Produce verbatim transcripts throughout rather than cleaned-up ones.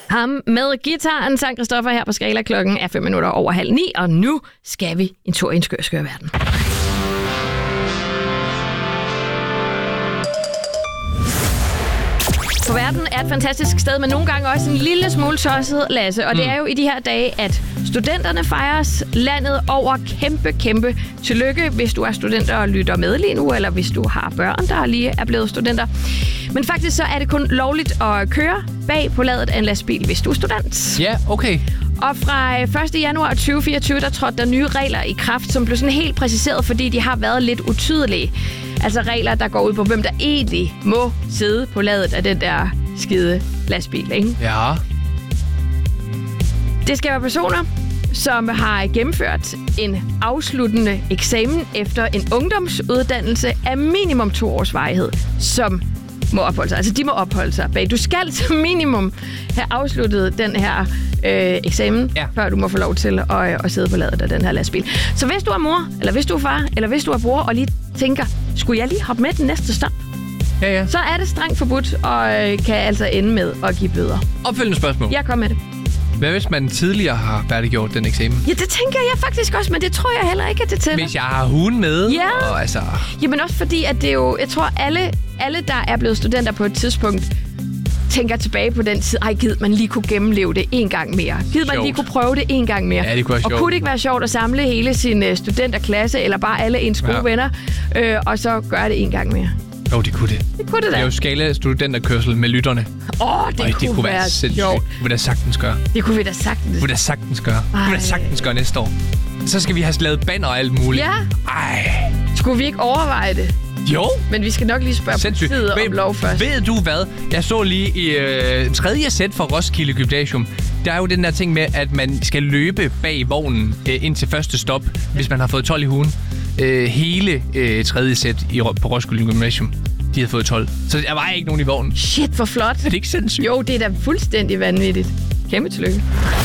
Ham med gitaren sang Christoffer her på Skala. Klokken er fem minutter over halv ni, og nu skal vi en tur i en skør, skør verden. For verden er et fantastisk sted, men nogle gange også en lille smule tosset, Lasse. Og mm. det er jo i de her dage, at studenterne fejres landet over. Kæmpe, kæmpe tillykke, hvis du er studenter og lytter med lige nu, eller hvis du har børn, der lige er blevet studenter. Men faktisk så er det kun lovligt at køre bag på ladet af en lastbil, hvis du er student. Ja, okay. Og fra første januar tyve fireogtyve, der trådte der nye regler i kraft, som blev sådan helt præciseret, fordi de har været lidt utydelige. Altså regler, der går ud på, hvem der egentlig må sidde på ladet af den der skide lastbil, ikke? Ja. Det skal være personer, som har gennemført en afsluttende eksamen efter en ungdomsuddannelse af minimum to års varighed, som må opholde sig. Altså, de må opholde sig bag. Du skal som minimum have afsluttet den her øh, eksamen, ja. før du må få lov til at, at sidde på ladet af den her lastbil. Så hvis du er mor, eller hvis du er far, eller hvis du er bror, og lige tænker, skulle jeg lige hoppe med den næste stop? Ja, ja. Så er det strengt forbudt, og øh, kan altså ende med at give bøder. Opfølgende spørgsmål. Jeg kom med det. Hvad hvis man tidligere har færdiggjort den eksamen? Ja, det tænker jeg faktisk også, men det tror jeg heller ikke, at det tæller. Hvis jeg har hun med? Ja. Og altså... Jamen også fordi, at det er jo... Jeg tror, alle, alle, der er blevet studenter på et tidspunkt, tænker tilbage på den tid. Ej, gid man lige kunne gennemleve det en gang mere. Gid man lige kunne prøve det en gang mere. Ja, det kunne være sjovt. Og kunne det ikke være sjovt at samle hele sin uh, studenterklasse, eller bare alle ens gode ja. venner, øh, og så gøre det en gang mere? Jo, det kunne det. Det kunne det da. Det er jo Skala studenterkørsel med lytterne. Åh, oh, det, Øj, kunne det kunne være, være sindssygt. sjovt. Det kunne da sagtens gøre. Det kunne vi da sagtens. Det kunne da sagtens gøre. Det kunne da sagtens gøre næste år. Så skal vi have lavet banner og alt muligt. Ja. Ej. Skulle vi ikke overveje det? Jo. Men vi skal nok lige spørge politiet om lov først. Ved du hvad? Jeg så lige i øh, tredje sæt for Roskilde Gymnasium. Der er jo den der ting med, at man skal løbe bag vognen øh, ind til første stop, ja. hvis man har fået tolv i ugen. Øh, hele øh, tredje sæt i, på Roskilde Gymnasium. De havde fået tolv. Så der var ikke nogen i vognen. Shit, hvor flot. Er det ikke sindssygt? Jo, det er da fuldstændig vanvittigt. Kæmpe tillykke.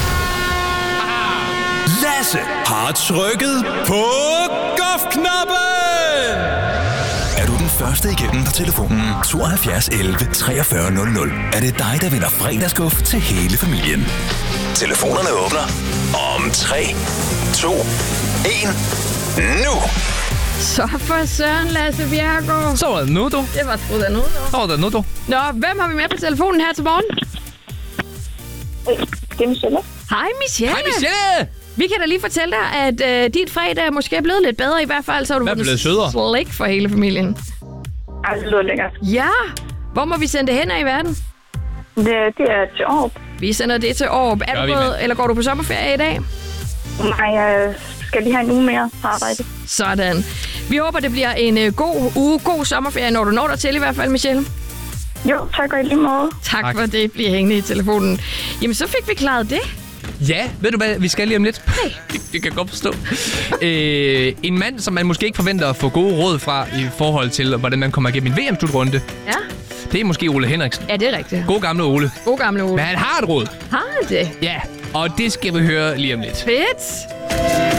Lasse har trykket på golfknappen. Er du den første igennem på telefonen tooghalvfjerds elleve treogfyrre nul nul, er det dig, der vinder fredagsguf til hele familien. Telefonerne åbner om tre, to, en, nu. Så for søren, Lasse Bjerregaard. Så var det nu, du. Det var sgu da nu, du. Så var det nu, du. Nå, hvem har vi med på telefonen her til morgen? Det er Michelle. Hej, Michelle. Hej, Michelle. Vi kan da lige fortælle dig, at øh, dit fredag er måske blevet lidt bedre. I hvert fald, så er du blevet sødere. Slik for hele familien. Ej, det lyder lækkert. Ja. Hvor må vi sende det hen af i verden? Det, det er til Aarup. Vi sender det til Aarup. Er du gået, eller går du på sommerferie i dag? Nej, jeg skal lige have en uge mere på arbejde. Sådan. Vi håber, det bliver en øh, god uge, god sommerferie, når du når der til i hvert fald, Michelle. Jo, tak og i lige måde. Tak, tak for det. Bliver hængende i telefonen. Jamen, så fik vi klaret det. Ja, ved du hvad, vi skal lige om lidt. Hey. Det, det kan jeg godt forstå. øh, en mand, som man måske ikke forventer at få gode råd fra i forhold til, hvordan man kommer igennem en V M-slutrunde. Ja. Det er måske Ole Henriksen. Ja, det er rigtigt. God gamle Ole. God gamle Ole. Men han har et råd. Har han det? Ja, og det skal vi høre lige om lidt. Fedt.